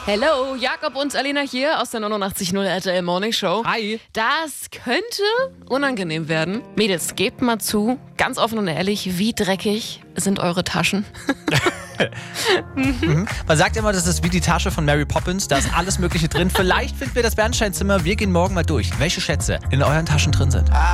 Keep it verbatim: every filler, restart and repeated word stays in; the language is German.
Hello, Jakob und Alina hier aus der neunundachtzig Komma null R T L Morning Show. Hi. Das könnte unangenehm werden. Mädels, gebt mal zu, ganz offen und ehrlich, wie dreckig sind eure Taschen? mhm. Man sagt immer, das ist wie die Tasche von Mary Poppins, da ist alles Mögliche drin. Vielleicht finden wir das Bernsteinzimmer. Wir gehen morgen mal durch, welche Schätze in euren Taschen drin sind.